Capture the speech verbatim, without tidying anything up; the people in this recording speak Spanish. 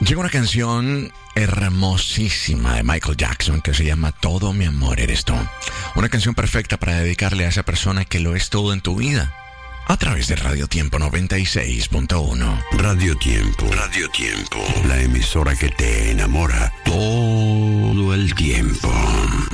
Llega una canción hermosísima de Michael Jackson que se llama Todo mi amor eres tú. Una canción perfecta para dedicarle a esa persona que lo es todo en tu vida. A través de Radio Tiempo noventa y seis punto uno. Radio Tiempo, Radio Tiempo, la emisora que te enamora todo el tiempo.